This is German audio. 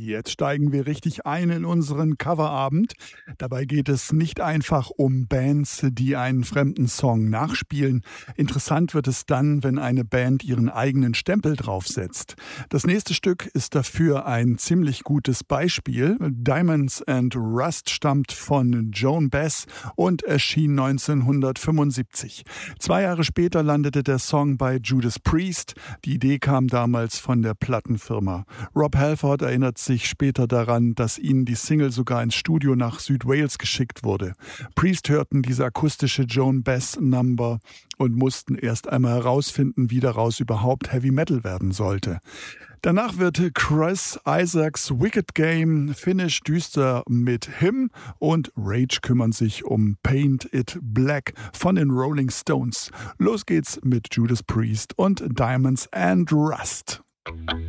Jetzt steigen wir richtig ein in unseren Coverabend. Dabei geht es nicht einfach um Bands, die einen fremden Song nachspielen. Interessant wird es dann, wenn eine Band ihren eigenen Stempel draufsetzt. Das nächste Stück ist dafür ein ziemlich gutes Beispiel. Diamonds and Rust stammt von Joan Baez und erschien 1975. 2 Jahre später landete der Song bei Judas Priest. Die Idee kam damals von der Plattenfirma. Rob Halford erinnert sich später daran, dass ihnen die Single sogar ins Studio nach Südwales geschickt wurde. Priest hörten diese akustische Joan Baez Number und mussten erst einmal herausfinden, wie daraus überhaupt Heavy Metal werden sollte. Danach wird Chris Isaacs Wicked Game Finish düster mit Him und Rage kümmern sich um Paint It Black von den Rolling Stones. Los geht's mit Judas Priest und Diamonds and Rust.